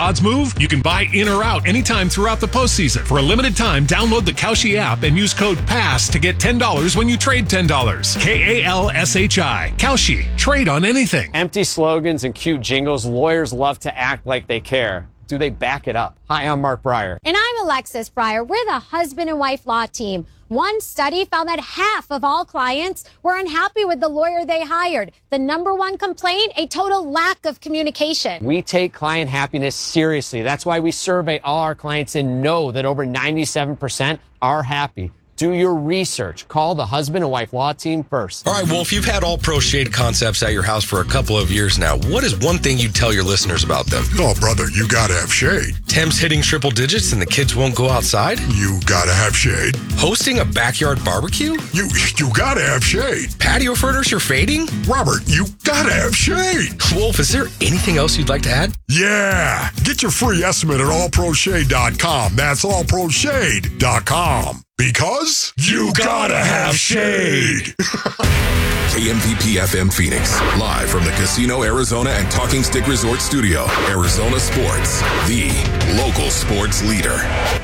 odds move, you can buy in or out anytime throughout the postseason. For a limited time, download the Kalshi app and use code PASS to get $10 when you trade $10. KALSHI. Kalshi. Trade on anything. Empty slogans and cute jingles. Lawyers love to act like they care. Do they back it up? Hi, I'm Mark Breyer. And I'm Alexis Breyer. We're the husband and wife law team. One study found that half of all clients were unhappy with the lawyer they hired. The number one complaint, a total lack of communication. We take client happiness seriously. That's why we survey all our clients and know that over 97% are happy. Do your research. Call the husband and wife law team first. All right, Wolf, you've had All Pro Shade concepts at your house for a couple of years now. What is one thing you'd tell your listeners about them? Oh, brother, you gotta have shade. Tim's hitting triple digits and the kids won't go outside? You gotta have shade. Hosting a backyard barbecue? You gotta have shade. Patio furniture fading? Robert, you gotta have shade. Wolf, is there anything else you'd like to add? Yeah. Get your free estimate at allproshade.com. That's allproshade.com. Because you gotta have shade. KMPP FM Phoenix, live from the Casino Arizona and Talking Stick Resort Studio. Arizona Sports, the local sports leader.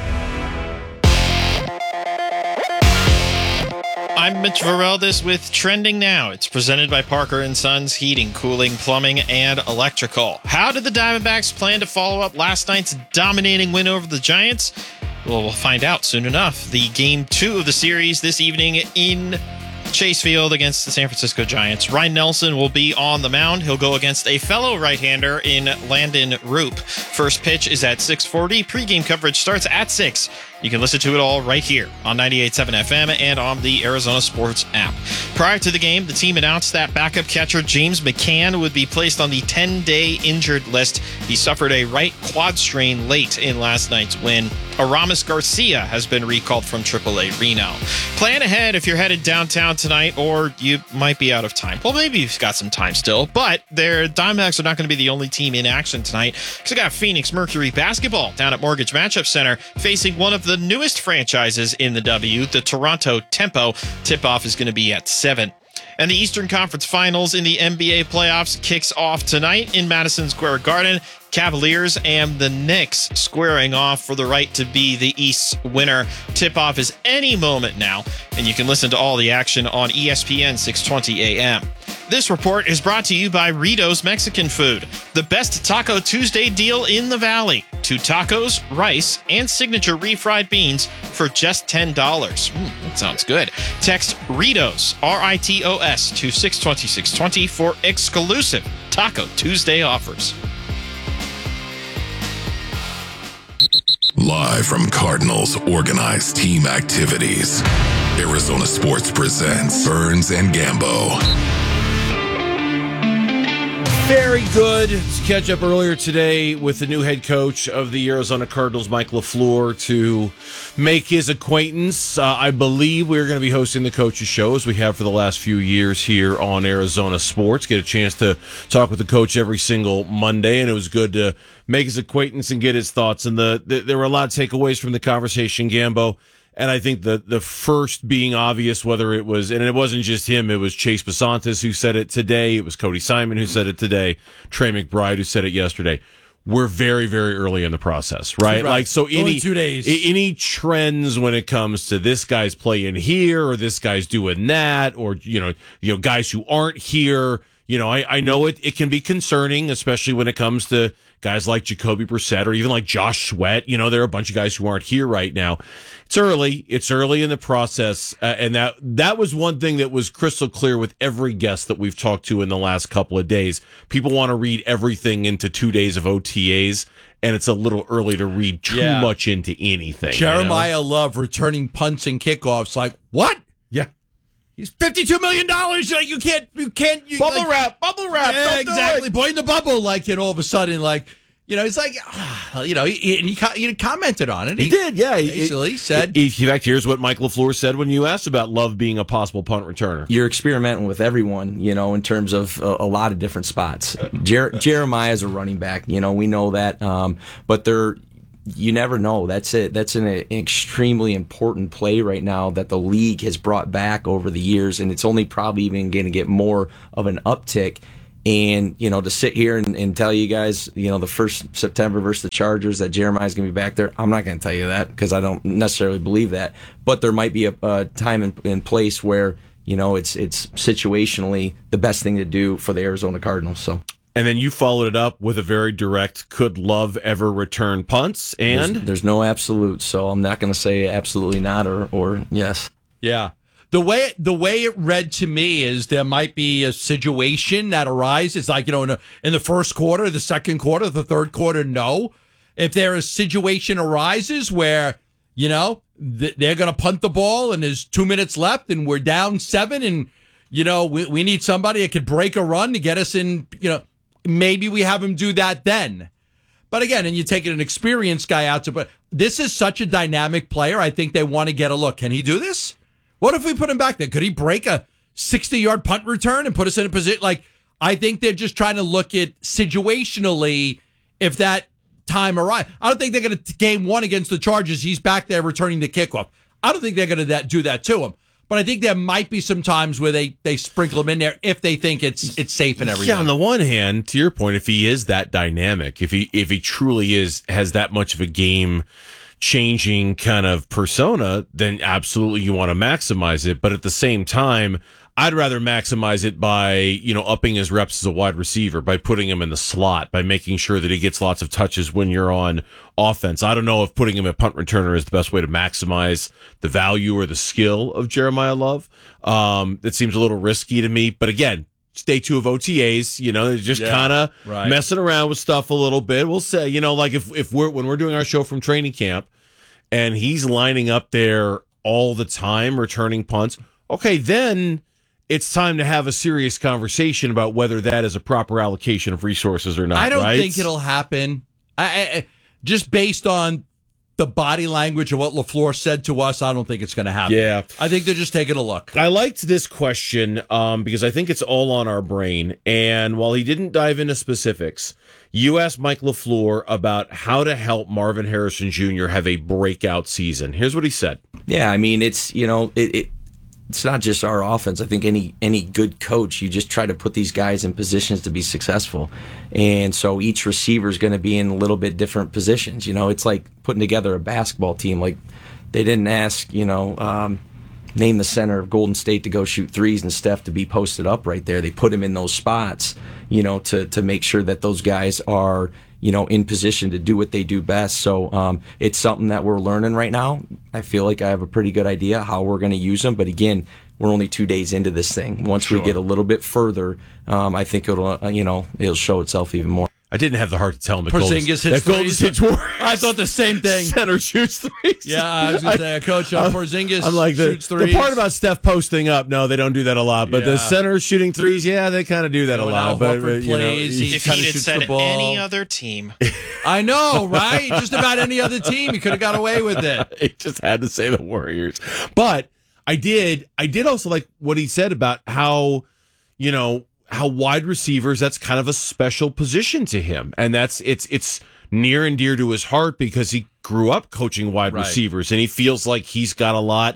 I'm Mitch Vareldis with Trending Now. It's presented by Parker & Sons Heating, Cooling, Plumbing, and Electrical. How did the Diamondbacks plan to follow up last night's dominating win over the Giants? Well, we'll find out soon enough. The game 2 of the series this evening in Chase Field against the San Francisco Giants. Ryan Nelson will be on the mound. He'll go against a fellow right-hander in Landon Roop. First pitch is at 6:40. Pre-game coverage starts at 6. You can listen to it all right here on 98.7 FM and on the Arizona Sports app. Prior to the game, the team announced that backup catcher James McCann would be placed on the 10-day injured list. He suffered a right quad strain late in last night's win. Aramis Garcia has been recalled from AAA Reno. Plan ahead if you're headed downtown tonight, or you might be out of time. Well, maybe you've got some time still, but their Diamondbacks are not going to be the only team in action tonight, because we got Phoenix Mercury basketball down at Mortgage Matchup Center facing one of the newest franchises in the W, the Toronto Tempo. Tip-off is going to be at 7. And the Eastern Conference Finals in the NBA playoffs kicks off tonight in Madison Square Garden. Cavaliers and the Knicks squaring off for the right to be the East's winner. Tip-off is any moment now, and you can listen to all the action on ESPN 620 AM. This report is brought to you by Rito's Mexican Food, the best Taco Tuesday deal in the Valley. 2 tacos, rice, and signature refried beans for just $10. That sounds good. Text Ritos, R-I-T-O-S, to 620-620 for exclusive Taco Tuesday offers. Live from Cardinals organized team activities, Arizona Sports presents Burns and Gambo. Very good to catch up earlier today with the new head coach of the Arizona Cardinals, Mike LaFleur, to make his acquaintance. I believe we're going to be hosting the coach's show, as we have for the last few years here on Arizona Sports. Get a chance to talk with the coach every single Monday, and it was good to make his acquaintance and get his thoughts. And there were a lot of takeaways from the conversation, Gambo. And I think the first being obvious, whether it was, and it wasn't just him, it was Chase Basantis who said it today, it was Cody Simon who said it today, Trey McBride who said it yesterday. We're very, very early in the process, right? Like, so only 2 days. Any trends when it comes to this guy's playing here or this guy's doing that, or you know, guys who aren't here. You know, I know it can be concerning, especially when it comes to guys like Jacoby Brissett or even like Josh Sweat. You know, there are a bunch of guys who aren't here right now. It's early in the process, and that was one thing that was crystal clear with every guest that we've talked to in the last couple of days. People want to read everything into 2 days of OTAs, and it's a little early to read too much into anything. Jeremiah Love returning punts and kickoffs. Like, what? Yeah. He's $52 million. Like, you can't. Bubble wrap. Yeah, exactly. Boy in the bubble. Like, and all of a sudden, like, you know, it's like, you know, he commented on it. He did, yeah. Basically said. In fact, here's what Mike LaFleur said when you asked about Love being a possible punt returner. You're experimenting with everyone, you know, in terms of a lot of different spots. Jeremiah is a running back, you know, we know that. But you never know. That's it. That's an extremely important play right now that the league has brought back over the years, and it's only probably even going to get more of an uptick. And, to sit here and tell you guys, the first September versus the Chargers that Jeremiah's going to be back there, I'm not going to tell you that because I don't necessarily believe that. But there might be a time and place where, it's situationally the best thing to do for the Arizona Cardinals. So. And then you followed it up with a very direct, could Love ever return punts? And there's no absolute, so I'm not going to say absolutely not or yes. Yeah. The way it read to me is there might be a situation that arises, like, in the first quarter, the second quarter, the third quarter, no. If there a situation arises where, they're going to punt the ball and there's 2 minutes left and we're down 7 and, we need somebody that could break a run to get us in, maybe we have him do that then. But again, and you're taking an experienced guy out but this is such a dynamic player. I think they want to get a look. Can he do this? What if we put him back there? Could he break a 60-yard punt return and put us in a position? Like, I think they're just trying to look at situationally if that time arrives. I don't think they're going to game 1 against the Chargers. He's back there returning the kickoff. I don't think they're going to do that to him. But I think there might be some times where they sprinkle him in there if they think it's safe and everything. Yeah, on the one hand, to your point, if he is that dynamic, if he truly has that much of a game changing kind of persona, then absolutely you want to maximize it. But at the same time, I'd rather maximize it by, upping his reps as a wide receiver, by putting him in the slot, by making sure that he gets lots of touches when you're on offense. I don't know if putting him at punt returner is the best way to maximize the value or the skill of Jeremiah Love. It seems a little risky to me, but again, it's day 2 of OTAs, they're just kind of messing around with stuff a little bit. We'll say, like if when we're doing our show from training camp and he's lining up there all the time, returning punts, okay, then it's time to have a serious conversation about whether that is a proper allocation of resources or not. I don't right? think it'll happen. I just based on the body language of what LaFleur said to us, I don't think it's going to happen. Yeah. I think they're just taking a look. I liked this question because I think it's all on our brain. And while he didn't dive into specifics, you asked Mike LaFleur about how to help Marvin Harrison Jr. have a breakout season. Here's what he said. Yeah, I mean, it's, it's not just our offense. I think any good coach, you just try to put these guys in positions to be successful. And so each receiver is going to be in a little bit different positions. It's like putting together a basketball team. Like they didn't ask, name the center of Golden State to go shoot threes and Steph to be posted up right there. They put him in those spots, to make sure that those guys are, in position to do what they do best. So it's something that we're learning right now. I feel like I have a pretty good idea how we're going to use them. But again, we're only 2 days into this thing. Once we get a little bit further, I think it'll show itself even more. I didn't have the heart to tell him that Porzingis hits threes. I thought the same thing. Center shoots threes. Yeah, I was going to say, Coach, Porzingis I'm like shoots threes. The part about Steph posting up, no, they don't do that a lot. But the center shooting threes, yeah, they kind of do that a lot. But plays, if he'd have said any other team. I know, right? Just about any other team, he could have got away with it. He just had to say the Warriors. But I did also like what he said about how, how wide receivers, that's kind of a special position to him. And it's near and dear to his heart because he grew up coaching wide receivers and he feels like he's got a lot.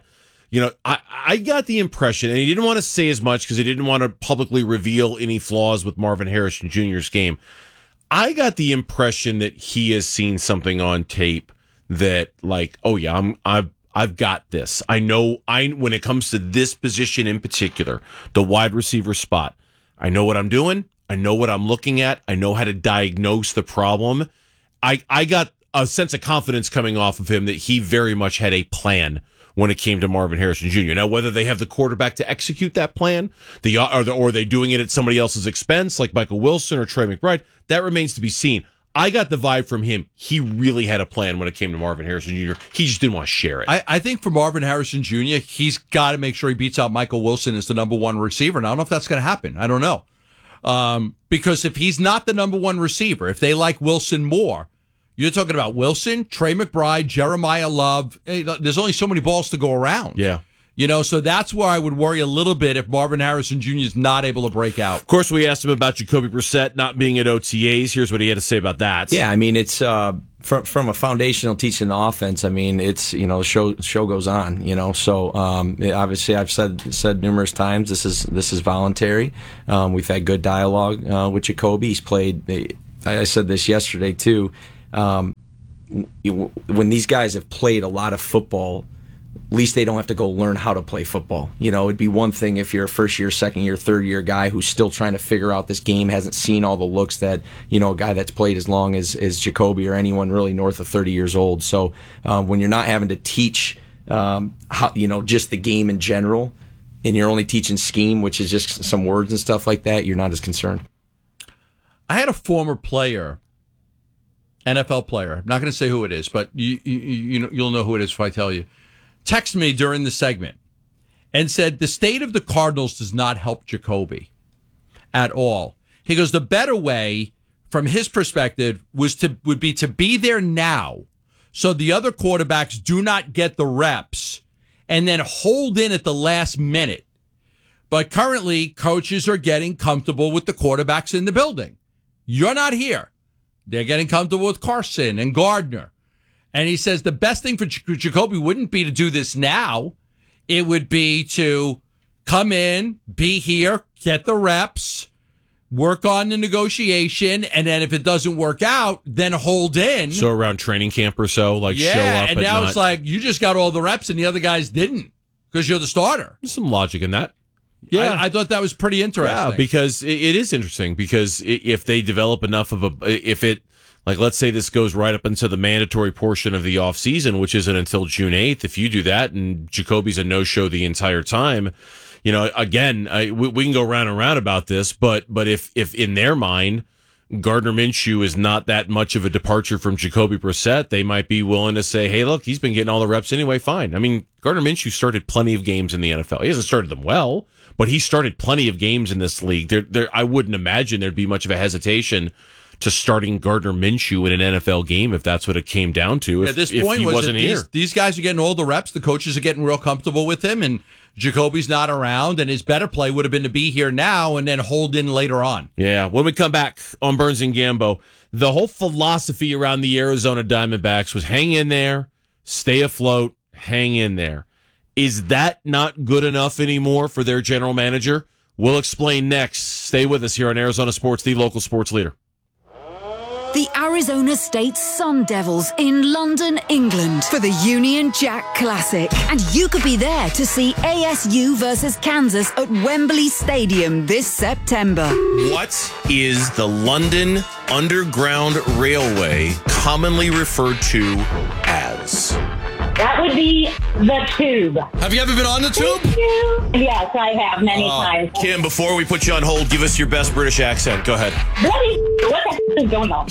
I got the impression, and he didn't want to say as much because he didn't want to publicly reveal any flaws with Marvin Harrison Jr.'s game. I got the impression that he has seen something on tape that like, oh yeah, I've got this. I know when it comes to this position in particular, the wide receiver spot, I know what I'm doing. I know what I'm looking at. I know how to diagnose the problem. I got a sense of confidence coming off of him that he very much had a plan when it came to Marvin Harrison Jr. Now, whether they have the quarterback to execute that plan, or are they doing it at somebody else's expense, like Michael Wilson or Trey McBride, that remains to be seen. I got the vibe from him. He really had a plan when it came to Marvin Harrison Jr. He just didn't want to share it. I think for Marvin Harrison Jr., he's got to make sure he beats out Michael Wilson as the number one receiver. And I don't know if that's going to happen. I don't know. Because if he's not the number one receiver, if they like Wilson more, you're talking about Wilson, Trey McBride, Jeremiah Love. Hey, there's only so many balls to go around. Yeah. So that's where I would worry a little bit if Marvin Harrison Jr. is not able to break out. Of course, we asked him about Jacoby Brissett not being at OTAs. Here's what he had to say about that. Yeah, I mean, it's from a foundational teaching the offense, I mean, it's, the show goes on, so obviously I've said numerous times this is voluntary. We've had good dialogue with Jacoby. He's played. I said this yesterday too. When these guys have played a lot of football, at least they don't have to go learn how to play football. It'd be one thing if you're a first year, second year, third year guy who's still trying to figure out this game, hasn't seen all the looks that, a guy that's played as long as Jacoby or anyone really north of 30 years old. So when you're not having to teach, how, just the game in general, and you're only teaching scheme, which is just some words and stuff like that, you're not as concerned. I had a former player, NFL player. I'm not going to say who it is, but you'll know who it is if I tell you. Text me during the segment and said the state of the Cardinals does not help Jacoby at all. He goes, the better way from his perspective would be to be there now so the other quarterbacks do not get the reps and then hold in at the last minute. But currently, coaches are getting comfortable with the quarterbacks in the building. You're not here. They're getting comfortable with Carson and Gardner. And he says the best thing for Jacoby wouldn't be to do this now. It would be to come in, be here, get the reps, work on the negotiation, and then if it doesn't work out, then hold in. So around training camp or so, show up. And now it's like you just got all the reps and the other guys didn't because you're the starter. There's some logic in that. Yeah, I thought that was pretty interesting. Yeah, because it is interesting because if they develop enough of let's say this goes right up into the mandatory portion of the offseason, which isn't until June 8th. If you do that and Jacoby's a no-show the entire time, again, we can go round and round about this, but if in their mind, Gardner Minshew is not that much of a departure from Jacoby Brissett, they might be willing to say, hey, look, he's been getting all the reps anyway, fine. I mean, Gardner Minshew started plenty of games in the NFL. He hasn't started them well, but he started plenty of games in this league. I wouldn't imagine there'd be much of a hesitation to starting Gardner Minshew in an NFL game if that's what it came down to. If this point he wasn't here, these guys are getting all the reps. The coaches are getting real comfortable with him, and Jacoby's not around. And his better play would have been to be here now and then hold in later on. Yeah, when we come back on Burns and Gambo, the whole philosophy around the Arizona Diamondbacks was hang in there, stay afloat, hang in there. Is that not good enough anymore for their general manager? We'll explain next. Stay with us here on Arizona Sports, the local sports leader. The Arizona State Sun Devils in London, England for the Union Jack Classic. And you could be there to see ASU versus Kansas at Wembley Stadium this September. What is the London Underground Railway commonly referred to as? That would be the Tube. Have you ever been on the Tube? Yes, I have many times. Kim, before we put you on hold, give us your best British accent. Go ahead. What is going on?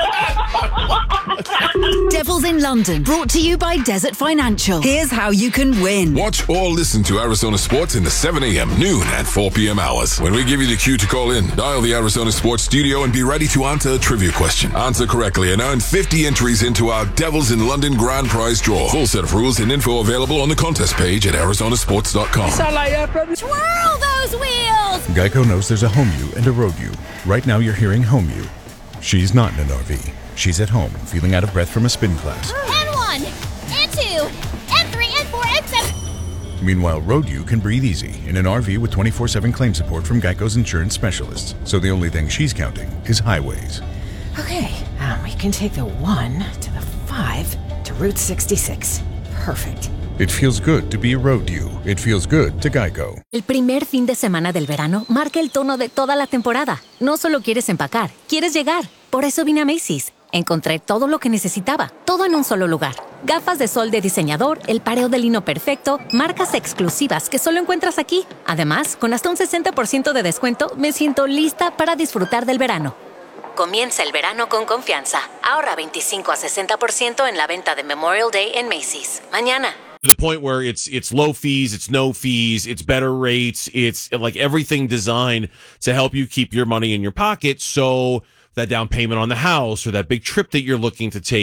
Devils in London, brought to you by Desert Financial. Here's how you can win. Watch or listen to Arizona Sports in the 7 a.m., noon, and 4 p.m. hours. When we give you the cue to call in, dial the Arizona Sports studio and be ready to answer a trivia question. Answer correctly and earn 50 entries into our Devils in London grand prize draw. Full set of rules and info available on the contest page at arizonasports.com. Twirl those wheels! Geico knows there's a home you and a road you. Right now you're hearing home you. She's not in an RV. She's at home, feeling out of breath from a spin class. N1, N2, N3, N4, N7. Meanwhile, road you can breathe easy in an RV with 24/7 claim support from Geico's insurance specialists. So the only thing she's counting is highways. Okay, we can take the 1 to the 5 to Route 66. Perfect. It feels good to be a road you. It feels good to Geico. El primer fin de semana del verano marca el tono de toda la temporada. No solo quieres empacar, quieres llegar. Por eso vine a Macy's. Encontré todo lo que necesitaba, todo en un solo lugar. Gafas de sol de diseñador, el pareo de lino perfecto, marcas exclusivas que solo encuentras aquí. Además, con hasta un 60% de descuento, me siento lista para disfrutar del verano. Comienza el verano con confianza. Ahorra 25 a 60% en la venta de Memorial Day en Macy's. Mañana. The point where it's low fees, it's no fees, it's better rates, it's like everything designed to help you keep your money in your pocket. So that down payment on the house or that big trip that you're looking to take,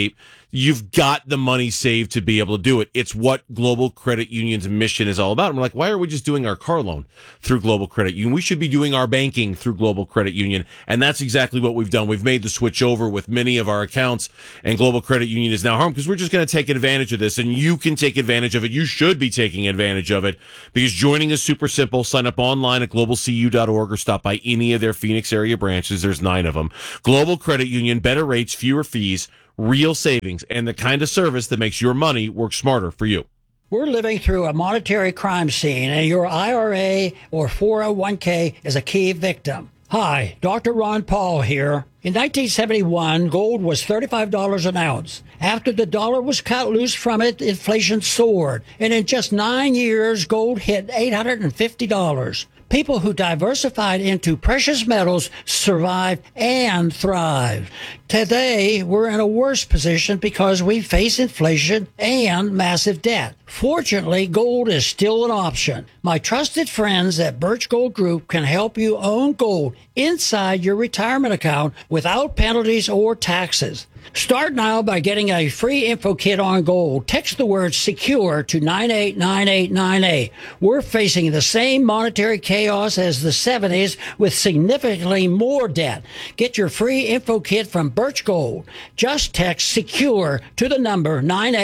you've got the money saved to be able to do it. It's what Global Credit Union's mission is all about. And we're like, why are we just doing our car loan through Global Credit Union? We should be doing our banking through Global Credit Union. And that's exactly what we've done. We've made the switch over with many of our accounts, and Global Credit Union is now home because we're just going to take advantage of this, and you can take advantage of it. You should be taking advantage of it because joining is super simple. Sign up online at globalcu.org or stop by any of their Phoenix area branches. There's 9 of them. Global Credit Union, better rates, fewer fees, real savings, and the kind of service that makes your money work smarter for you. We're living through a monetary crime scene, and your IRA or 401k is a key victim. Hi, Dr. Ron Paul here. In 1971, gold was $35 an ounce. After the dollar was cut loose from it, inflation soared. And in just 9 years, gold hit $850. People who diversified into precious metals survived and thrived. Today, we're in a worse position because we face inflation and massive debt. Fortunately, gold is still an option. My trusted friends at Birch Gold Group can help you own gold inside your retirement account without penalties or taxes. Start now by getting a free info kit on gold. Text the word SECURE to 989898. We're facing the same monetary chaos as the 70s with significantly more debt. Get your free info kit from Birch Gold. Just text SECURE to the number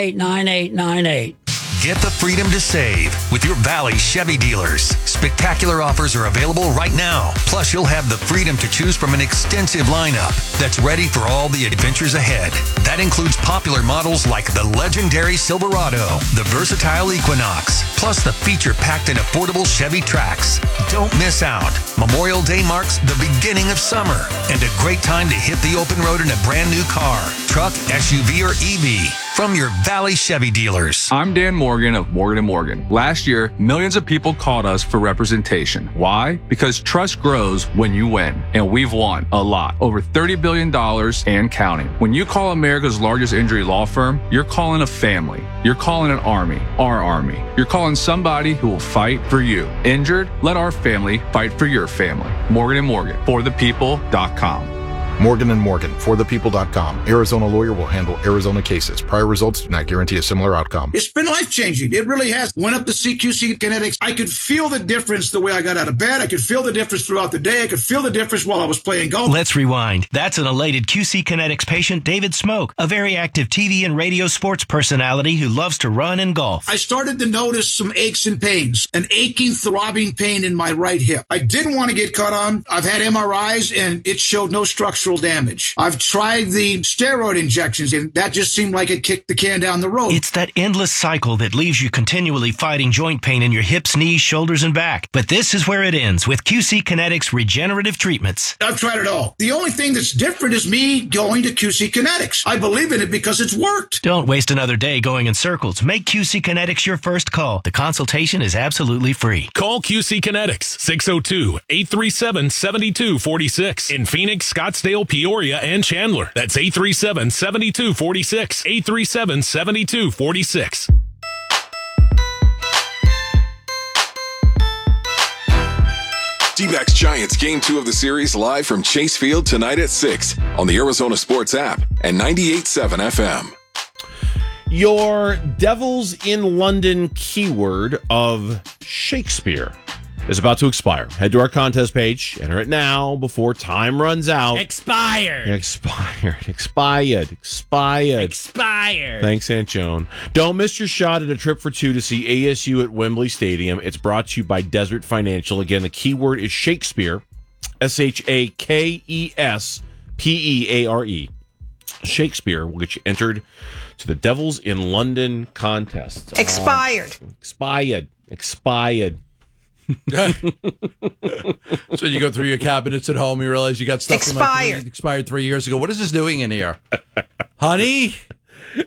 989898. Get the freedom to save with your Valley Chevy dealers. Spectacular offers are available right now. Plus, you'll have the freedom to choose from an extensive lineup that's ready for all the adventures ahead. That includes popular models like the legendary Silverado, the versatile Equinox, plus the feature-packed and affordable Chevy Trax. Don't miss out. Memorial Day marks the beginning of summer and a great time to hit the open road in a brand new car, truck, SUV, or EV. From your Valley Chevy dealers. I'm Dan Morgan of Morgan & Morgan. Last year, millions of people called us for representation. Why? Because trust grows when you win. And we've won a lot. Over $30 billion and counting. When you call America's largest injury law firm, you're calling a family. You're calling an army. Our army. You're calling somebody who will fight for you. Injured? Let our family fight for your family. Morgan & Morgan. ForThePeople.com. Morgan & Morgan, forthepeople.com. Arizona lawyer will handle Arizona cases. Prior results do not guarantee a similar outcome. It's been life-changing. It really has. Went up to CQC Kinetics. I could feel the difference the way I got out of bed. I could feel the difference throughout the day. I could feel the difference while I was playing golf. Let's rewind. That's an elated QC Kinetics patient, David Smoke, a very active TV and radio sports personality who loves to run and golf. I started to notice some aches and pains, an aching, throbbing pain in my right hip. I didn't want to get cut on. I've had MRIs, and it showed no structural damage. I've tried the steroid injections, and that just seemed like it kicked the can down the road. It's that endless cycle that leaves you continually fighting joint pain in your hips, knees, shoulders, and back. But this is where it ends with QC Kinetics regenerative treatments. I've tried it all. The only thing that's different is me going to QC Kinetics. I believe in it because it's worked. Don't waste another day going in circles. Make QC Kinetics your first call. The consultation is absolutely free. Call QC Kinetics, 602-837-7246. In Phoenix, Scottsdale, Peoria, and Chandler. That's 837-7246. 837-7246. D-backs Giants Game 2 of the series live from Chase Field tonight at 6 on the Arizona Sports app and 98.7 FM. Your Devils in London keyword of Shakespeare is about to expire. Head to our contest page. Enter it now before time runs out. Expired. Thanks, Aunt Joan. Don't miss your shot at a trip for two to see ASU at Wembley Stadium. It's brought to you by Desert Financial. Again, the keyword is Shakespeare. SHAKESPEARE. Shakespeare will get you entered to the Devils in London contest. Expired. Expired. So you go through your cabinets at home, you realize you got stuff Expired. Expired 3 years ago. What is this doing in here? Honey?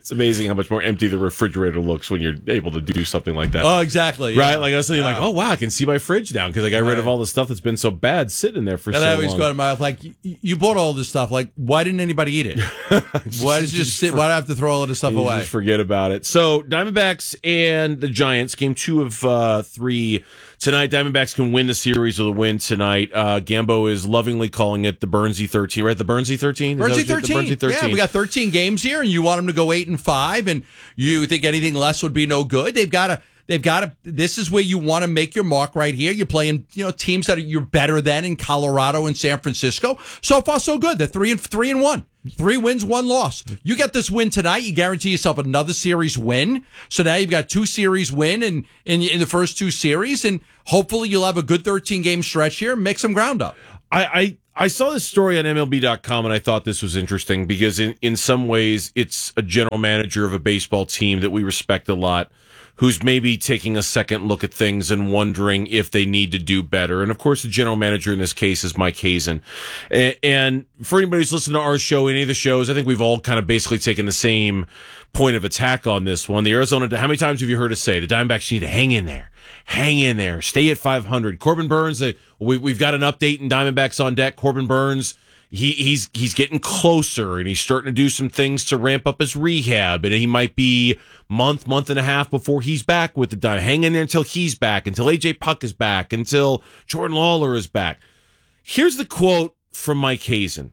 It's amazing how much more empty the refrigerator looks when you're able to do something like that. Oh, exactly. Right? Yeah. Like I was thinking, like, oh wow, I can see my fridge now because I got rid of all the stuff that's been so bad sitting there for and so I always long. go to my like, you bought all this stuff. Like, why didn't anybody eat it? Why did you just sit? Why do I have to throw all of this stuff You away? just forget about it. So Diamondbacks and the Giants, game 2 of 3 tonight. Diamondbacks can win the series with a win tonight. Gambo is lovingly calling it the Burnsy 13, right? The Burnsy 13? Burnsy 13. Yeah, we got 13 games here, and you want them to go 8-5, and you think anything less would be no good. They've got to. This is where you want to make your mark right here. You're playing, teams that you're better than in Colorado and San Francisco. So far, so good. They're 3-1. 3 wins, 1 loss. You get this win tonight, you guarantee yourself another series win. So now you've got 2 series win in the first 2 series, and hopefully you'll have a good 13-game stretch here and make some ground up. I saw this story on MLB.com, and I thought this was interesting because in some ways it's a general manager of a baseball team that we respect a lot, who's maybe taking a second look at things and wondering if they need to do better. And, of course, the general manager in this case is Mike Hazen. And for anybody who's listened to our show, any of the shows, I think we've all kind of basically taken the same point of attack on this one. The Arizona, how many times have you heard us say the Diamondbacks need to hang in there? Hang in there. Stay at 500. Corbin Burns, we've got an update in Diamondbacks on deck. Corbin Burns, he's getting closer, and he's starting to do some things to ramp up his rehab, and he might be month and a half before he's back with the Diamondbacks. Hang in there until he's back, until A.J. Puck is back, until Jordan Lawler is back. Here's the quote from Mike Hazen.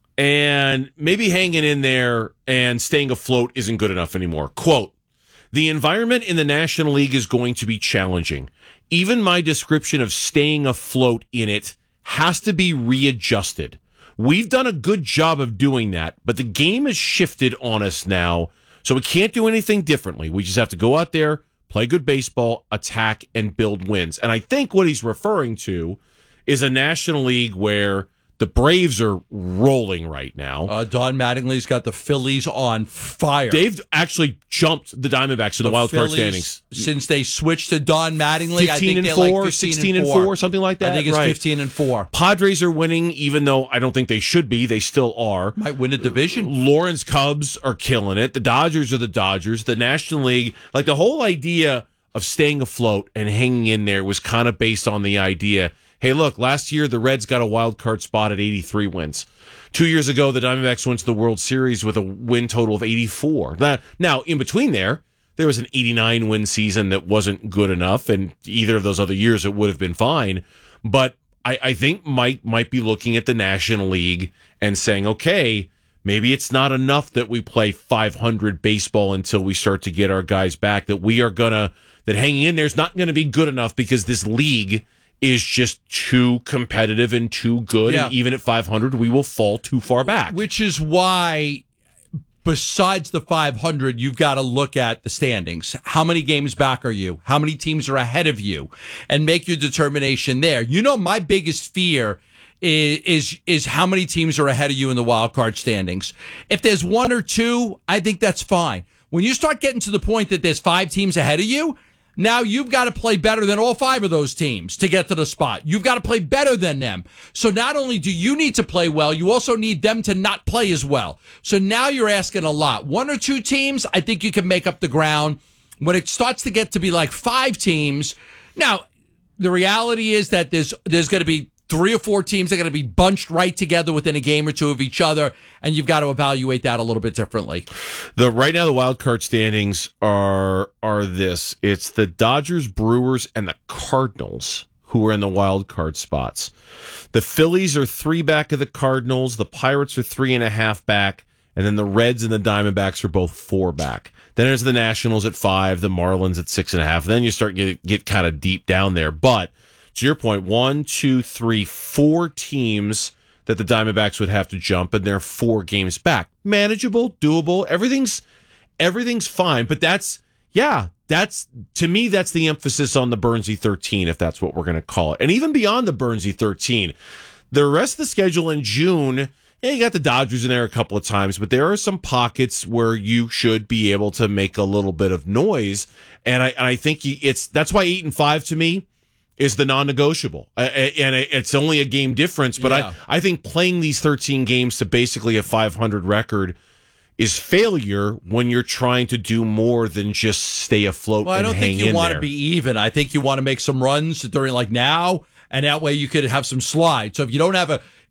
And maybe hanging in there and staying afloat isn't good enough anymore. Quote, "The environment in the National League is going to be challenging. Even my description of staying afloat in it has to be readjusted. We've done a good job of doing that, but the game has shifted on us now, so we can't do anything differently. We just have to go out there, play good baseball, attack, and build wins." And I think what he's referring to is a National League where the Braves are rolling right now. Don Mattingly's got the Phillies on fire. They've actually jumped the Diamondbacks in the wild card standings since they switched to Don Mattingly. 15-4, 16-4, something like that. I think it's right. 15-4. Padres are winning, even though I don't think they should be. They still are. Might win a division. Lawrence Cubs are killing it. The Dodgers are the Dodgers. The National League, like the whole idea of staying afloat and hanging in there was kind of based on the idea, hey, look, last year the Reds got a wild card spot at 83 wins. 2 years ago, the Diamondbacks went to the World Series with a win total of 84. Now, in between there was an 89-win season that wasn't good enough, and either of those other years it would have been fine. But I think Mike might be looking at the National League and saying, okay, maybe it's not enough that we play 500 baseball until we start to get our guys back, that hanging in there is not going to be good enough because this league is just too competitive and too good. Yeah. And even at 500, we will fall too far back. Which is why, besides the 500, you've got to look at the standings. How many games back are you? How many teams are ahead of you? And make your determination there. My biggest fear is how many teams are ahead of you in the wild card standings. If there's 1 or 2, I think that's fine. When you start getting to the point that there's 5 teams ahead of you, now you've got to play better than all 5 of those teams to get to the spot. You've got to play better than them. So not only do you need to play well, you also need them to not play as well. So now you're asking a lot. 1 or 2 teams, I think you can make up the ground. When it starts to get to be like 5 teams, now the reality is that there's going to be 3 or 4 teams that are going to be bunched right together within a game or 2 of each other, and you've got to evaluate that a little bit differently. Right now, the wild card standings are this. It's the Dodgers, Brewers, and the Cardinals who are in the wild card spots. The Phillies are 3 back of the Cardinals. The Pirates are 3.5 back. And then the Reds and the Diamondbacks are both 4 back. Then there's the Nationals at 5, the Marlins at 6.5. Then you start get kind of deep down there. But to your point, 1, 2, 3, 4 teams that the Diamondbacks would have to jump, and they're 4 games back. Manageable, doable. Everything's fine. But that's to me, that's the emphasis on the Burnsy 13, if that's what we're going to call it. And even beyond the Burnsy 13, the rest of the schedule in June, you got the Dodgers in there a couple of times, but there are some pockets where you should be able to make a little bit of noise. And I think that's why 8-5 to me is the non-negotiable. And it's only a game difference, but I think playing these 13 games to basically a 500 record is failure when you're trying to do more than just stay afloat. Well, I don't think you want to be even. I think you want to make some runs during like now, and that way you could have some slide. So if you don't have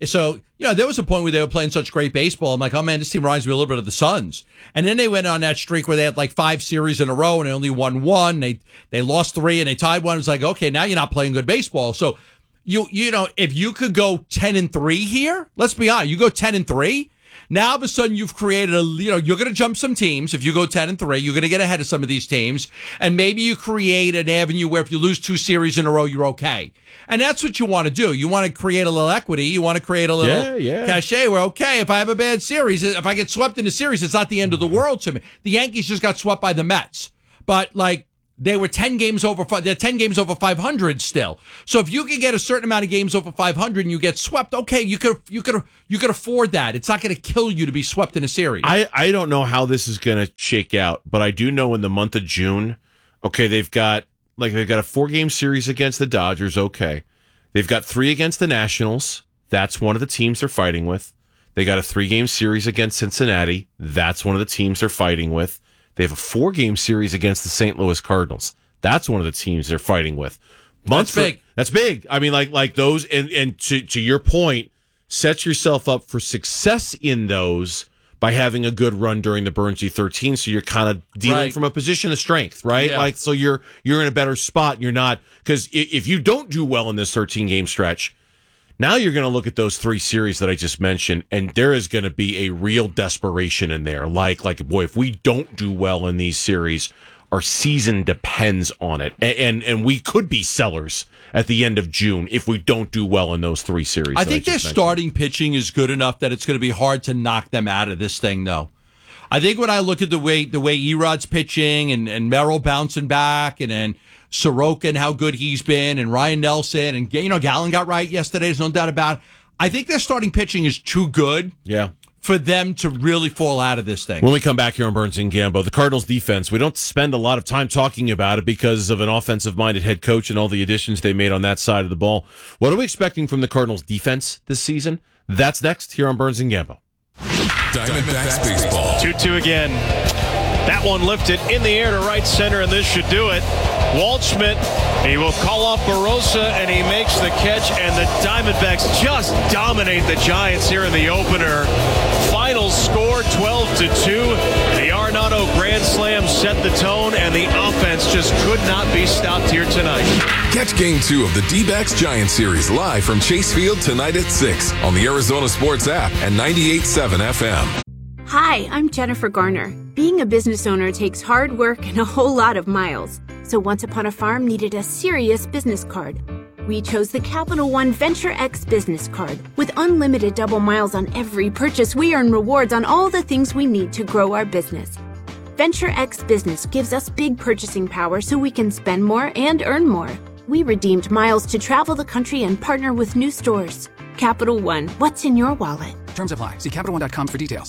there was a point where they were playing such great baseball. I'm like, oh man, this team reminds me a little bit of the Suns. And then they went on that streak where they had like 5 series in a row and they only won 1. They lost 3 and they tied 1. It's like, okay, now you're not playing good baseball. So you know, if you could go 10-3 here, let's be honest, you go 10-3. Now, all of a sudden, you've created you're going to jump some teams. If you go 10-3, you're going to get ahead of some of these teams. And maybe you create an avenue where if you lose 2 series in a row, you're okay. And that's what you want to do. You want to create a little equity. You want to create a little cachet where, okay, if I have a bad series, if I get swept in a series, it's not the end of the world to me. The Yankees just got swept by the Mets. But, like, they were 10 games over. They're 10 games over 500 still. So if you can get a certain amount of games over 500 and you get swept, okay, you could afford that. It's not going to kill you to be swept in a series. I don't know how this is going to shake out, but I do know in the month of June, okay, they've got a 4-game series against the Dodgers. Okay, they've got 3 against the Nationals. That's one of the teams they're fighting with. They got a 3-game series against Cincinnati. That's one of the teams they're fighting with. They have a 4-game series against the St. Louis Cardinals. That's one of the teams they're fighting with. That's big. That's big. I mean, like those, and to your point, set yourself up for success in those by having a good run during the Bernsey 13. So you're kind of dealing from a position of strength, right? Yeah. Like, so you're in a better spot. And you're not, because if you don't do well in this 13-game stretch, now you're going to look at those 3 series that I just mentioned, and there is going to be a real desperation in there. Like, boy, if we don't do well in these series, our season depends on it. And we could be sellers at the end of June if we don't do well in those 3 series. I think their starting pitching is good enough that it's going to be hard to knock them out of this thing, though. I think when I look at the way Erod's pitching and Merrill bouncing back and then Soroka and how good he's been, and Ryan Nelson, and Gallen got right yesterday. There's no doubt about it. I think their starting pitching is too good for them to really fall out of this thing. When we come back here on Burns and Gambo, the Cardinals defense, we don't spend a lot of time talking about it because of an offensive-minded head coach and all the additions they made on that side of the ball. What are we expecting from the Cardinals defense this season? That's next here on Burns and Gambo. Diamondbacks baseball. 2-2 again. That one lifted in the air to right center, and this should do it. Waldschmidt, he will call off Barossa, and he makes the catch, and the Diamondbacks just dominate the Giants here in the opener. Final score 12-2. The Arenado grand slam set the tone, and the offense just could not be stopped here tonight. Catch Game 2 of the D-backs Giants series live from Chase Field tonight at 6 on the Arizona Sports app and 98.7 FM. Hi, I'm Jennifer Garner. Being a business owner takes hard work and a whole lot of miles. So Once Upon a Farm needed a serious business card. We chose the Capital One Venture X business card. With unlimited double miles on every purchase, we earn rewards on all the things we need to grow our business. Venture X Business gives us big purchasing power so we can spend more and earn more. We redeemed miles to travel the country and partner with new stores. Capital One, what's in your wallet? Terms apply. See CapitalOne.com for details.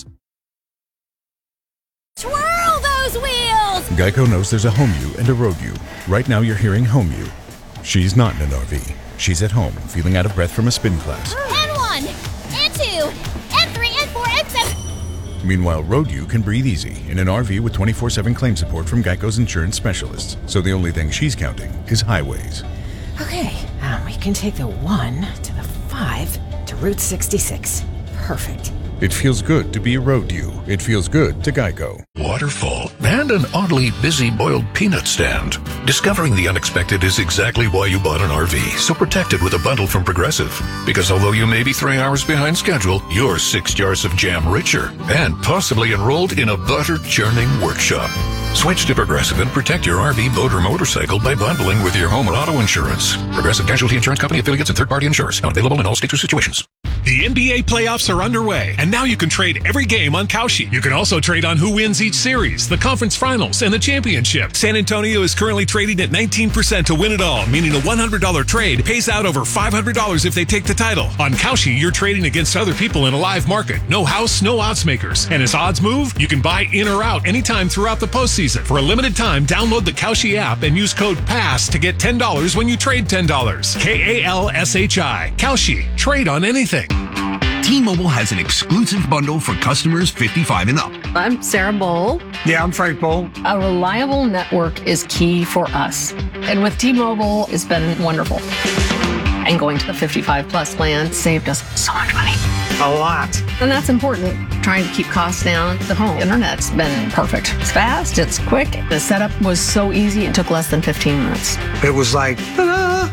Twirl those wheels! Geico knows there's a home you and a road you. Right now you're hearing home you. She's not in an RV. She's at home, feeling out of breath from a spin class. And 1, and 2, and 3, and 4, and 7. Meanwhile, road you can breathe easy in an RV with 24/7 claim support from Geico's insurance specialists. So the only thing she's counting is highways. Okay, we can take the 1 to the 5 to Route 66. Perfect. It feels good to be a road you. It feels good to Geico. Waterfall, and an oddly busy boiled peanut stand. Discovering the unexpected is exactly why you bought an RV, so protect it with a bundle from Progressive. Because although you may be 3 hours behind schedule, you're 6 jars of jam richer and possibly enrolled in a butter-churning workshop. Switch to Progressive and protect your RV, boat, or motorcycle by bundling with your home or auto insurance. Progressive Casualty Insurance Company affiliates and third-party insurers. Not available in all states or situations. The NBA playoffs are underway, and now you can trade every game on Kalshi. You can also trade on who wins each series, the conference finals, and the championship. San Antonio is currently trading at 19% to win it all, meaning a $100 trade pays out over $500 if they take the title. On Kalshi, you're trading against other people in a live market. No house, no odds makers. And as odds move, you can buy in or out anytime throughout the postseason. For a limited time, download the Kalshi app and use code PASS to get $10 when you trade $10. KALSHI. Kalshi. Trade on anything. T-Mobile has an exclusive bundle for customers 55 and up. I'm Sarah Bowl. Yeah, I'm Frank Bowl. A reliable network is key for us. And with T-Mobile, it's been wonderful. And going to the 55 plus plan saved us so much money. A lot. And that's important. Trying to keep costs down. The home internet's been perfect. It's fast, it's quick. The setup was so easy, it took less than 15 minutes. It was like, ta-da!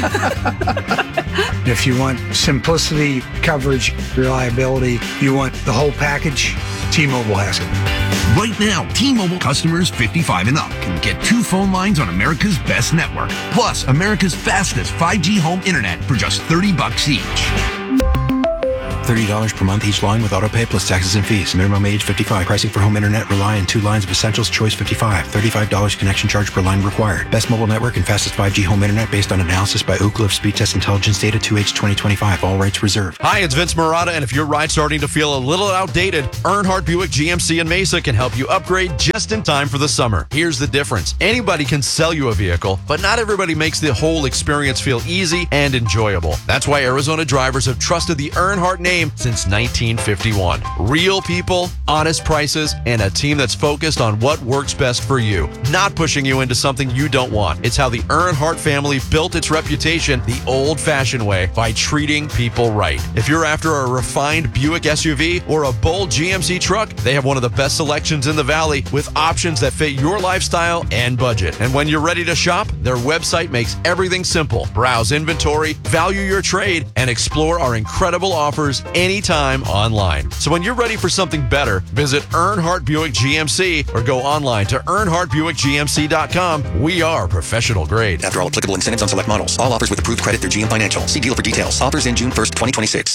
If you want simplicity, coverage, reliability, you want the whole package, T-Mobile has it. Right now, T-Mobile customers 55 and up can get 2 phone lines on America's best network, plus America's fastest 5G home internet for just $30 each. $30 per month each line with autopay plus taxes and fees. Minimum age 55. Pricing for home internet rely on 2 lines of essentials. Choice 55. $35 connection charge per line required. Best mobile network and fastest 5G home internet based on analysis by Ookla of Speed Test Intelligence data 2H 2025. All rights reserved. Hi, it's Vince Marotta, and if your ride's starting to feel a little outdated, Earnhardt Buick GMC in Mesa can help you upgrade just in time for the summer. Here's the difference. Anybody can sell you a vehicle, but not everybody makes the whole experience feel easy and enjoyable. That's why Arizona drivers have trusted the Earnhardt name since 1951. Real people, honest prices, and a team that's focused on what works best for you, not pushing you into something you don't want. It's how the Earnhardt family built its reputation the old-fashioned way, by treating people right. If you're after a refined Buick SUV or a bold GMC truck, they have one of the best selections in the Valley with options that fit your lifestyle and budget. And when you're ready to shop, their website makes everything simple. Browse inventory, value your trade, and explore our incredible offers anytime online. So when you're ready for something better, visit Earnhardt Buick GMC or go online to EarnhardtBuickGMC.com. We are professional grade. After all applicable incentives on select models. All offers with approved credit through GM Financial. See dealer for details. Offers in June 1st, 2026.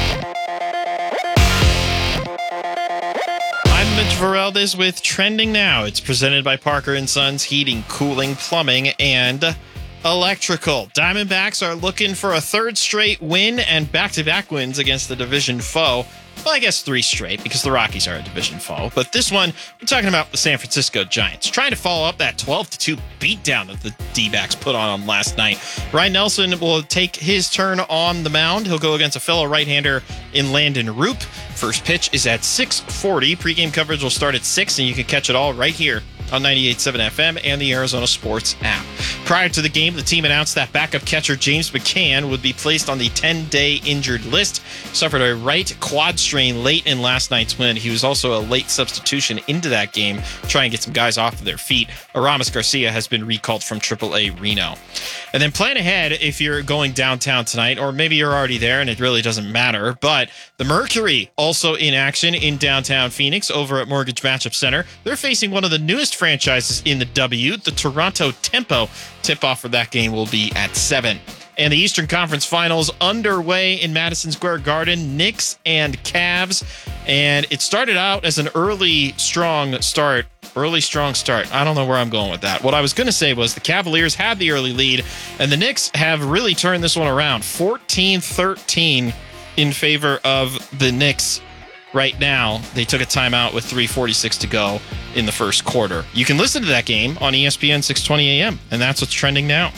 I'm Mitch Vareldes with Trending Now. It's presented by Parker & Sons Heating, Cooling, Plumbing, and Electrical. Diamondbacks are looking for a third straight win and back-to-back wins against the division foe. Well, I guess 3 straight because the Rockies are a division foe. But this one, we're talking about the San Francisco Giants, trying to follow up that 12-2 beatdown that the D-backs put on them last night. Ryan Nelson will take his turn on the mound. He'll go against a fellow right-hander in Landon Roop. First pitch is at 6:40. Pre-game coverage will start at 6, and you can catch it all right here on 98.7 FM and the Arizona Sports app. Prior to the game, the team announced that backup catcher James McCann would be placed on the 10-day injured list. Suffered a right quad strain late in last night's win. He was also a late substitution into that game, trying to get some guys off of their feet. Aramis Garcia has been recalled from AAA Reno. And then plan ahead if you're going downtown tonight, or maybe you're already there and it really doesn't matter, but the Mercury also in action in downtown Phoenix over at Mortgage Matchup Center. They're facing one of the newest franchises in the W, the Toronto Tempo. Tip-off for that game will be at 7. And the Eastern Conference Finals underway in Madison Square Garden, Knicks and Cavs. And it started out as an early strong start. I don't know where I'm going with that. What I was going to say was the Cavaliers had the early lead, and the Knicks have really turned this one around. 14-13 in favor of the Knicks. Right now, they took a timeout with 3:46 to go in the first quarter. You can listen to that game on ESPN 620 AM, and that's what's trending now.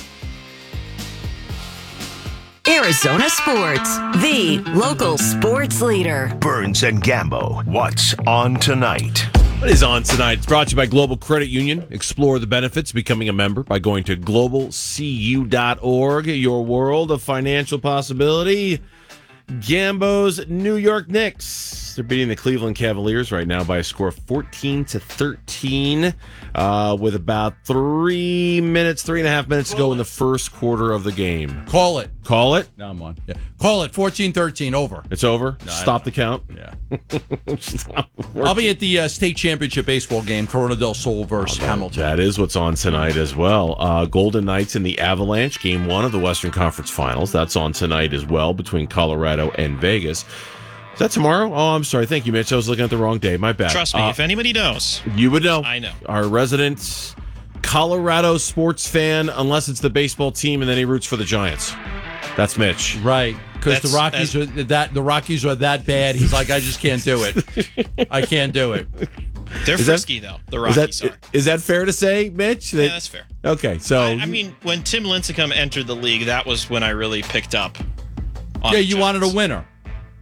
Arizona Sports, the local sports leader. Burns and Gambo, what's on tonight? What is on tonight? It's brought to you by Global Credit Union. Explore the benefits of becoming a member by going to globalcu.org. Your world of financial possibility. Gambo's New York Knicks. They're beating the Cleveland Cavaliers right now by a score of 14-13 with about 3.5 minutes to go in the first quarter of the game. Call it. Call it? No, I'm on. Yeah. Call it. 14-13. Over. It's over? No, Stop the count? Yeah. I'll be at the state championship baseball game, Corona del Sol versus Hamilton. That is what's on tonight as well. Golden Knights and the Avalanche, game 1 of the Western Conference Finals. That's on tonight as well between Colorado and Vegas. Is that tomorrow? Oh, I'm sorry. Thank you, Mitch. I was looking at the wrong day. My bad. Trust me, if anybody knows. You would know. I know. Our resident Colorado sports fan, unless it's the baseball team and then he roots for the Giants. That's Mitch. Right. Because the Rockies are that bad. He's like, I just can't do it. I can't do it. They're frisky, though. The Rockies are. Is that fair to say, Mitch? Yeah, that's fair. Okay, so... I mean, when Tim Lincecum entered the league, that was when I really picked up on you wanted a winner.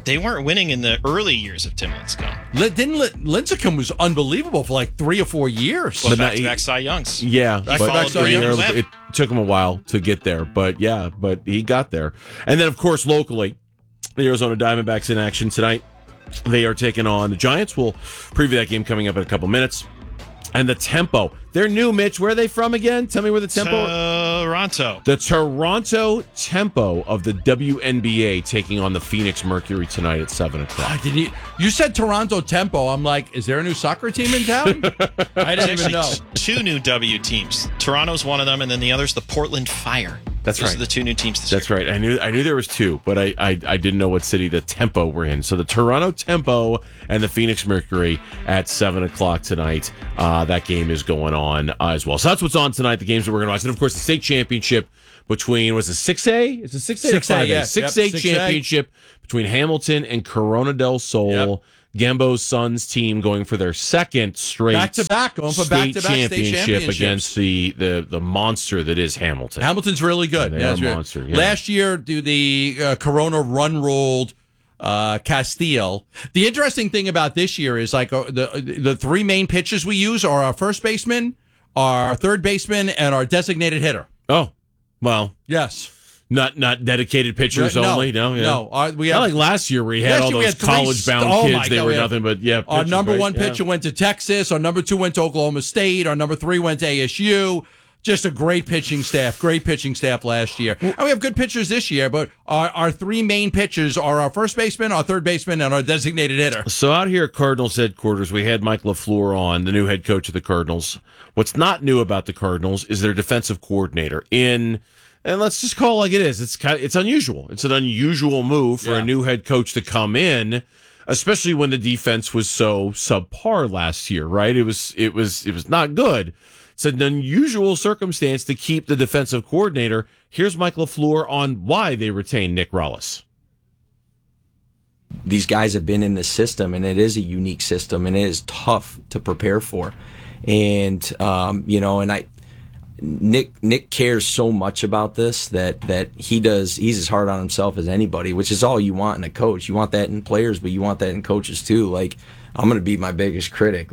They weren't winning in the early years of Tim Lincecum. Lincecum was unbelievable for like 3 or 4 years. Well, back-to-back Cy Youngs. Yeah, But it took him a while to get there, but he got there. And then, of course, locally, the Arizona Diamondbacks in action tonight. They are taking on the Giants. We'll preview that game coming up in a couple minutes. And the tempo. They're new, Mitch. Where are they from again? Tell me where the tempo. Toronto. The Toronto Tempo of the WNBA taking on the Phoenix Mercury tonight at 7 o'clock. You said Toronto Tempo. I'm like, is there a new soccer team in town? I didn't even know. 2 new W teams. Toronto's one of them, and then the other's the Portland Fire. That's Those right. are the 2 new teams this year. That's right. I knew there was 2, but I didn't know what city the Tempo were in. So the Toronto Tempo and the Phoenix Mercury at 7 o'clock tonight. That game is going on as well. So that's what's on tonight, the games that we're going to watch. And, of course, the state championship between, was it 6A? Is it 6A or 5A? Yeah. 6A 6A. championship between Hamilton and Corona del Sol. Yep. Gambo's Suns team going for their second straight back-to-back, going for state back-to-back state championship championships. against the monster that is Hamilton. Hamilton's really good. They are it's a good. monster. Yeah. Last year, the Corona run-ruled Castile. The interesting thing about this year is like the 3 main pitchers we use are our first baseman, our third baseman, and our designated hitter. Oh, well, yes. Not dedicated pitchers only. No. We have, not like last year where we had all those college-bound kids. They were nothing but Our pitchers, number right? 1 pitcher went to Texas. Our number 2 went to Oklahoma State. Our number 3 went to ASU. Just a great pitching staff. Great pitching staff last year. And we have good pitchers this year, but our 3 main pitchers are our first baseman, our third baseman, and our designated hitter. So out here at Cardinals headquarters, we had Mike LaFleur on, the new head coach of the Cardinals. What's not new about the Cardinals is their defensive coordinator. And let's just call it like it is. It's unusual. It's an unusual move for a new head coach to come in, especially when the defense was so subpar last year, right? It was not good. It's an unusual circumstance to keep the defensive coordinator. Here's Mike LaFleur on why they retained Nick Rollis. These guys have been in the system, and it is a unique system, and it is tough to prepare for. And Nick cares so much about this that he's as hard on himself as anybody, which is all you want in a coach. You want that in players, but you want that in coaches too. Like, I'm going to be my biggest critic.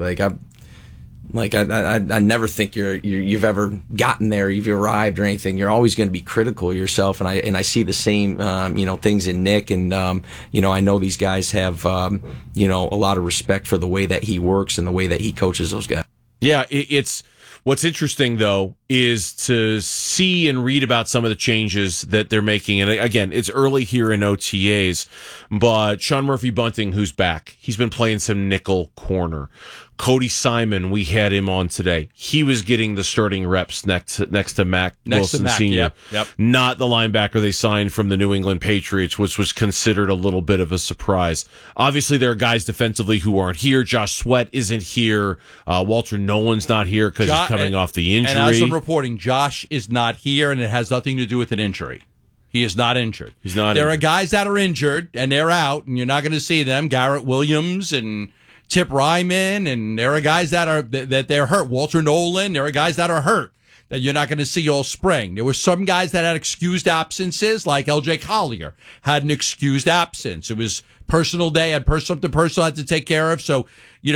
I never think you've ever gotten there, you've arrived or anything. You're always going to be critical of yourself, and I see the same things in Nick, and I know these guys have a lot of respect for the way that he works and the way that he coaches those guys. Yeah, it's what's interesting though is to see and read about some of the changes that they're making. And again, it's early here in OTAs, but Sean Murphy-Bunting, who's back, he's been playing some nickel corner. Cody Simon, we had him on today. He was getting the starting reps next to Mac Wilson Sr. Yep. Not the linebacker they signed from the New England Patriots, which was considered a little bit of a surprise. Obviously, there are guys defensively who aren't here. Josh Sweat isn't here. Walter Nolan's not here because he's coming off the injury. And as I'm reporting, Josh is not here, and it has nothing to do with an injury. He is not injured. He's not. There are guys that are injured, and they're out, and you're not going to see them. Garrett Williams and Tip Ryman, and there are guys that they're hurt. Walter Nolan, there are guys that are hurt that you're not going to see all spring. There were some guys that had excused absences, like LJ Collier had an excused absence. It was personal day, had something personal had to take care of. So,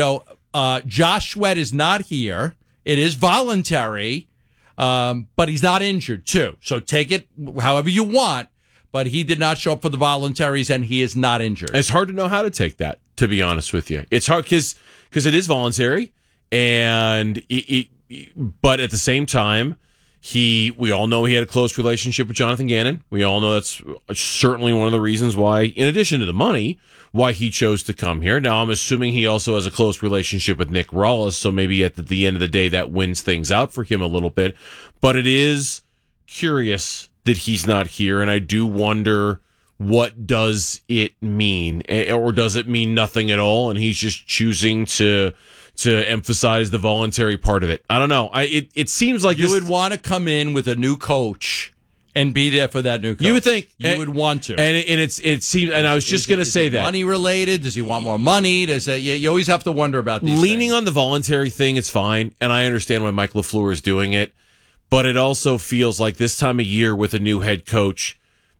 Josh Sweat is not here. It is voluntary, but he's not injured too. So take it however you want. But he did not show up for the voluntaries, and he is not injured. It's hard to know how to take that, to be honest with you. It's hard because it is voluntary, and but at the same time, we all know he had a close relationship with Jonathan Gannon. We all know that's certainly one of the reasons why, in addition to the money, why he chose to come here. Now, I'm assuming he also has a close relationship with Nick Rollis, so maybe at the end of the day, that wins things out for him a little bit. But it is curious that he's not here, and I do wonder, what does it mean, or does it mean nothing at all, and he's just choosing to emphasize the voluntary part of it? I don't know. It seems like you would want to come in with a new coach and be there for that new coach. You would think you would want to, and it seems. And I was just going to say that money related. Does he want more money? You always have to wonder about these leaning things. on the voluntary thing. It's fine, and I understand why Mike LaFleur is doing it. But it also feels like this time of year with a new head coach,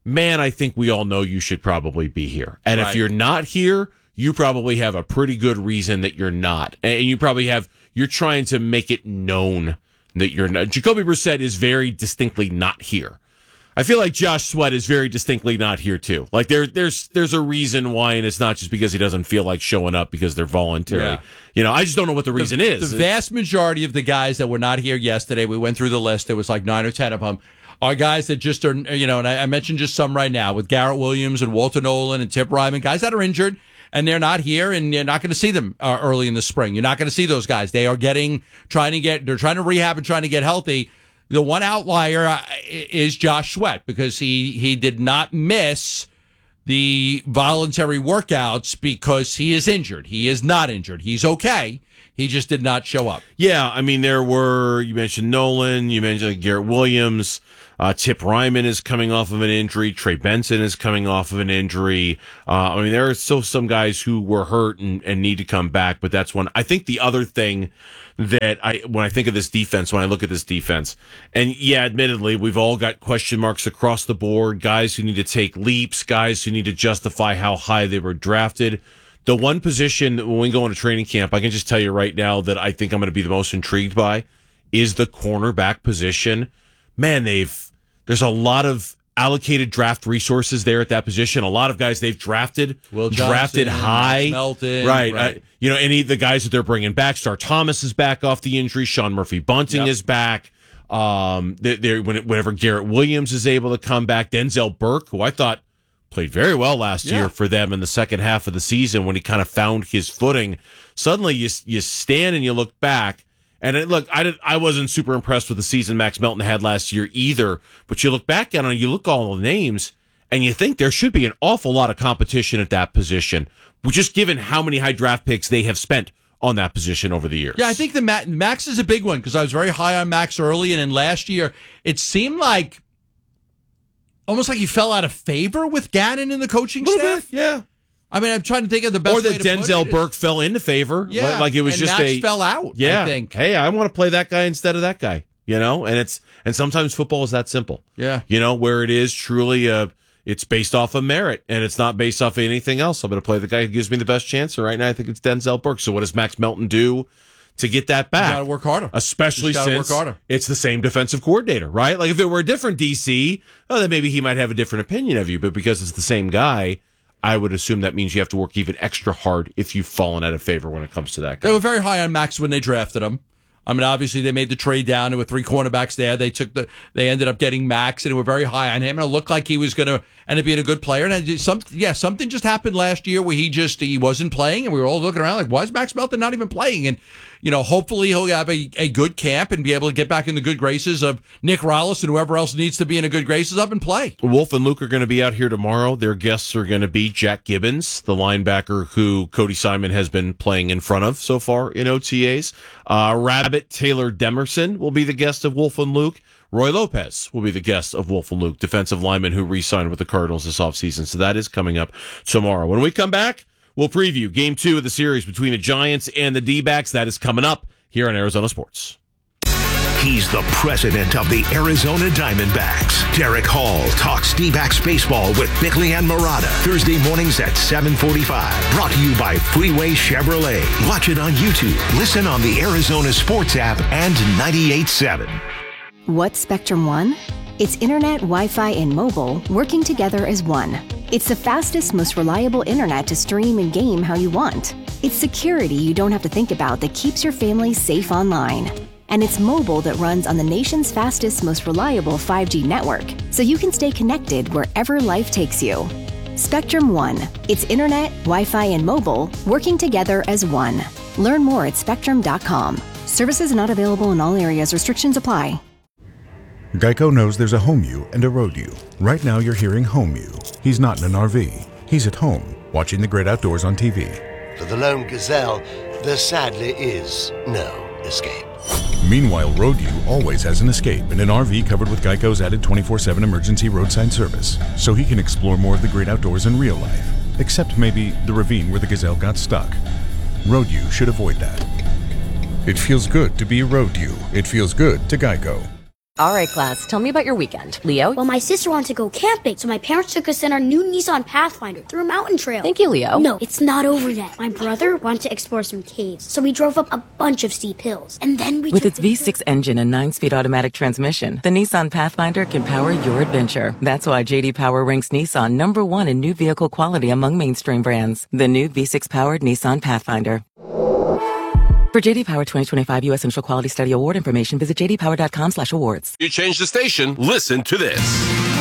man, I think we all know you should probably be here. And if you're not here, you probably have a pretty good reason that you're not. And you're trying to make it known that you're not. Jacoby Brissett is very distinctly not here. I feel like Josh Sweat is very distinctly not here too. Like there's a reason why, and it's not just because he doesn't feel like showing up because they're voluntary. Yeah. I just don't know what the reason is. The vast majority of the guys that were not here yesterday, we went through the list. There was like 9 or 10 of them. Are guys that just are, and I mentioned just some right now with Garrett Williams and Walter Nolan and Tip Ryman, guys that are injured and they're not here, and you're not going to see them early in the spring. You're not going to see those guys. They are they're trying to rehab and trying to get healthy. The one outlier is Josh Sweat because he did not miss the voluntary workouts because he is injured. He is not injured. He's okay. He just did not show up. Yeah, I mean, you mentioned Nolan, you mentioned Garrett Williams. Tip Ryman is coming off of an injury. Trey Benson is coming off of an injury. I mean, there are still some guys who were hurt and need to come back, but that's one. I think the other thing that when I think of this defense, when I look at this defense, and yeah, admittedly, we've all got question marks across the board, guys who need to take leaps, guys who need to justify how high they were drafted. The one position that when we go into training camp, I can just tell you right now that I think I'm going to be the most intrigued by is the cornerback position. Man, there's a lot of allocated draft resources there at that position. A lot of guys they've drafted, drafted high, Melton, right? The guys that they're bringing back. Star Thomas is back off the injury. Sean Murphy Bunting is back. Whenever Garrett Williams is able to come back, Denzel Burke, who I thought played very well last year for them in the second half of the season when he kind of found his footing. Suddenly, you stand and you look back. And I wasn't super impressed with the season Max Melton had last year either. But you look back at it, you look at all the names, and you think there should be an awful lot of competition at that position, just given how many high draft picks they have spent on that position over the years. Yeah, I think the Max is a big one because I was very high on Max early, and then last year it seemed like almost like he fell out of favor with Gannon in the coaching staff. Yeah. I mean, I'm trying to think of the best way to put it. Or that Denzel Burke fell into favor. Yeah. Like it was and just Max fell out, yeah. I think. Hey, I want to play that guy instead of that guy, and sometimes football is that simple. Yeah. Where it is truly it's based off of merit and it's not based off of anything else. I'm going to play the guy who gives me the best chance. And right now I think it's Denzel Burke. So what does Max Melton do to get that back? You got to work harder. Especially since it's the same defensive coordinator, right? Like if it were a different DC, then maybe he might have a different opinion of you. But because it's the same guy, I would assume that means you have to work even extra hard if you've fallen out of favor when it comes to that guy. They were very high on Max when they drafted him. I mean, obviously they made the trade down. There were 3 cornerbacks there. They ended up getting Max, and they were very high on him. And it looked like he was going to end up being a good player. And something just happened last year where he wasn't playing, and we were all looking around like, why is Max Melton not even playing? And hopefully he'll have a good camp and be able to get back in the good graces of Nick Rollis and whoever else needs to be in the good graces of and play. Wolf and Luke are going to be out here tomorrow. Their guests are going to be Jack Gibbons, the linebacker who Cody Simon has been playing in front of so far in OTAs. Rabbit Taylor Demerson will be the guest of Wolf and Luke. Roy Lopez will be the guest of Wolf and Luke, defensive lineman who re-signed with the Cardinals this offseason. So that is coming up tomorrow. When we come back, we'll preview Game 2 of the series between the Giants and the D-backs. That is coming up here on Arizona Sports. He's the president of the Arizona Diamondbacks. Derek Hall talks D-backs baseball with Bickley and Murata. Thursday mornings at 7:45. Brought to you by Freeway Chevrolet. Watch it on YouTube. Listen on the Arizona Sports app and 98.7. What's Spectrum One? It's internet, Wi-Fi, and mobile working together as one. It's the fastest, most reliable internet to stream and game how you want. It's security you don't have to think about that keeps your family safe online. And it's mobile that runs on the nation's fastest, most reliable 5G network, so you can stay connected wherever life takes you. Spectrum One. It's internet, Wi-Fi, and mobile working together as one. Learn more at spectrum.com. Services not available in all areas. Restrictions apply. Geico knows there's a home you and a road you. Right now you're hearing home you. He's not in an RV. He's at home, watching the great outdoors on TV. For the lone gazelle, there sadly is no escape. Meanwhile, road you always has an escape in an RV covered with Geico's added 24/7 emergency roadside service, so he can explore more of the great outdoors in real life, except maybe the ravine where the gazelle got stuck. Road you should avoid that. It feels good to be road you. It feels good to Geico. All right, class, tell me about your weekend. Leo? Well, my sister wanted to go camping, so my parents took us in our new Nissan Pathfinder through a mountain trail. Thank you, Leo. No, it's not over yet. My brother wanted to explore some caves, so we drove up a bunch of steep hills. And then we With its V6 engine and 9-speed automatic transmission, the Nissan Pathfinder can power your adventure. That's why J.D. Power ranks Nissan #1 in new vehicle quality among mainstream brands. The new V6-powered Nissan Pathfinder. For J.D. Power 2025 U.S. Central Quality Study Award information, visit jdpower.com/awards. You change the station, listen to this.